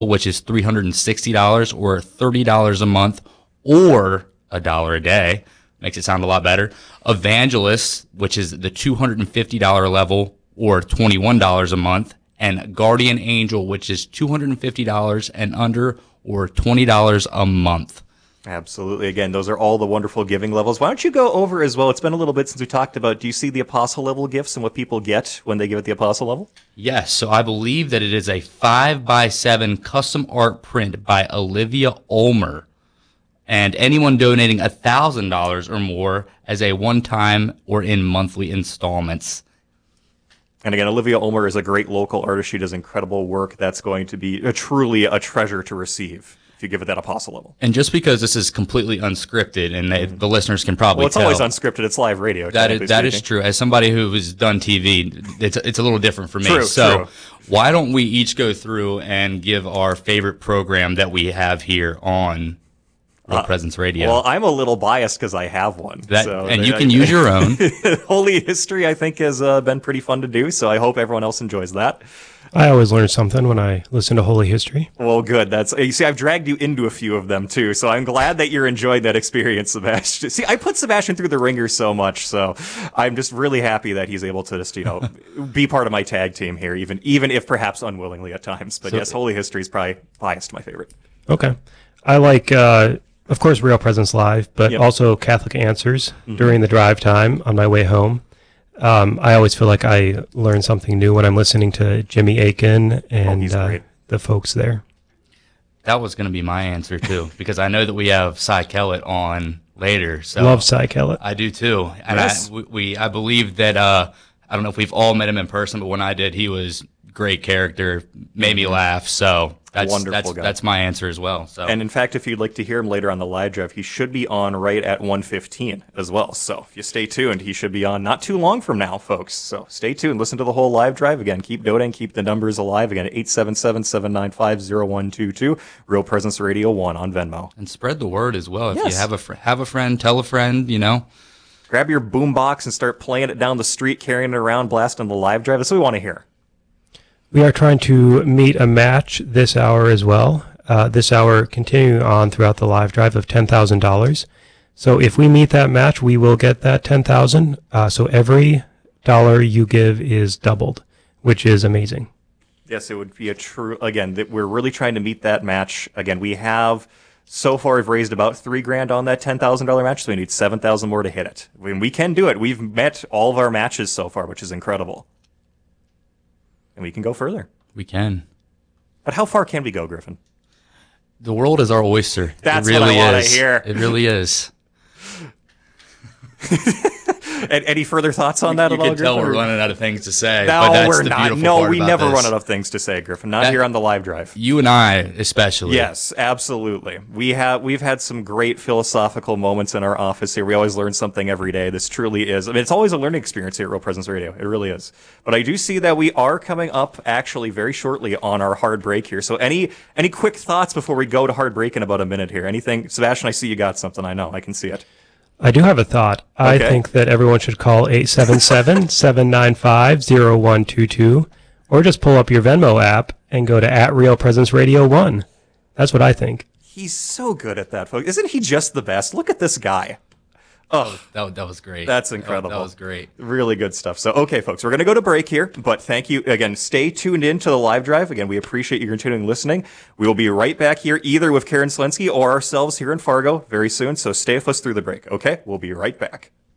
which is $360 or $30 a month or $1 a day. Makes it sound a lot better. Evangelist, which is the $250 level or $21 a month. And Guardian Angel, which is $250 and under or $20 a month. Absolutely. Again, those are all the wonderful giving levels. Why don't you go over as well? It's been a little bit since we talked about, do you see the apostle level gifts and what people get when they give at the apostle level? Yes. So I believe that it is a 5x7 custom art print by Olivia Ulmer. And anyone donating $1,000 or more as a one-time or in monthly installments. And again, Olivia Ulmer is a great local artist. She does incredible work. That's going to be truly a treasure to receive if you give it that apostle level. And just because this is completely unscripted, and the listeners can probably tell. Well, it's always unscripted. It's live radio. That is true. As somebody who has done TV, it's a little different for me. True. Why don't we each go through and give our favorite program that we have here on Real Presence Radio? Well, I'm a little biased because I have one. You can use your own. Holy History, I think, has been pretty fun to do, so I hope everyone else enjoys that. I always learn something when I listen to Holy History. Well, good. You see, I've dragged you into a few of them, too, so I'm glad that you're enjoying that experience, Sebastian. See, I put Sebastian through the ringer so much, so I'm just really happy that he's able to just, be part of my tag team here, even if perhaps unwillingly at times. But yes, Holy History is probably biased my favorite. Okay. I like... of course, Real Presence Live, but also Catholic Answers during the drive time on my way home. I always feel like I learn something new when I'm listening to Jimmy Akin and the folks there. That was going to be my answer, too, because I know that we have Cy Kellett on later. So love Cy Kellett. I do, too. And yes. I believe that, I don't know if we've all met him in person, but when I did, he was great character, made me laugh, so... That's my answer as well. So. And in fact, if you'd like to hear him later on the live drive, he should be on right at 1:15 as well. So if you stay tuned, he should be on not too long from now, folks. So stay tuned. Listen to the whole live drive. Again, keep donating, keep the numbers alive. Again, 877-795-0122. Real Presence Radio 1 on Venmo. And spread the word as well. If you have a friend, tell a friend, Grab your boombox and start playing it down the street, carrying it around, blasting the live drive. That's what we want to hear. We are trying to meet a match this hour as well. This hour continuing on throughout the live drive of $10,000. So if we meet that match, we will get that $10,000. So every dollar you give is doubled, which is amazing. Yes, it would be that we're really trying to meet that match. Again, we have so far we've raised about $3,000 on that $10,000 match, so we need $7,000 more to hit it. We can do it. We've met all of our matches so far, which is incredible. And we can go further. We can. But how far can we go, Griffin? The world is our oyster. That's what I want to hear. It really is. Any further thoughts on that at all, Griffin? You can tell we're running out of things to say. No, but that's we're the not. beautiful No, part we about never this. run out of things to say, Griffin. Not here on the live drive. You and I, especially. Yes, absolutely. We've had some great philosophical moments in our office here. We always learn something every day. This truly is. I mean, it's always a learning experience here at Real Presence Radio. It really is. But I do see that we are coming up actually very shortly on our hard break here. So any quick thoughts before we go to hard break in about a minute here? Anything? Sebastian, I see you got something. I know. I can see it. I do have a thought. I think that everyone should call 877-795-0122 or just pull up your Venmo app and go to @Real Presence Radio 1. That's what I think. He's so good at that, folks. Isn't he just the best? Look at this guy. Oh, that was great. That's incredible. That was great. Really good stuff. So, okay, folks, we're going to go to break here, but thank you. Again, stay tuned in to the live drive. Again, we appreciate you continuing listening. We will be right back here either with Karen Slensky or ourselves here in Fargo very soon, so stay with us through the break, okay? We'll be right back.